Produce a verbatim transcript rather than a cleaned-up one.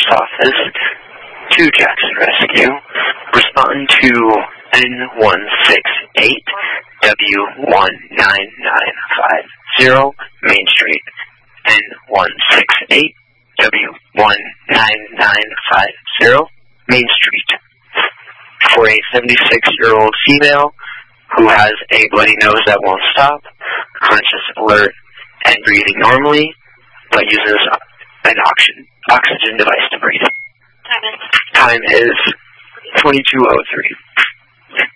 office to Jackson Rescue. Respond to N one six eight W one nine nine five zero Main Street. N one six eight W one nine nine five zero Main Street. For a seventy-six-year-old female who has a bloody nose that won't stop, conscious, alert, and breathing normally, but uses an oxygen, oxygen device to breathe. Time is twenty-two oh three.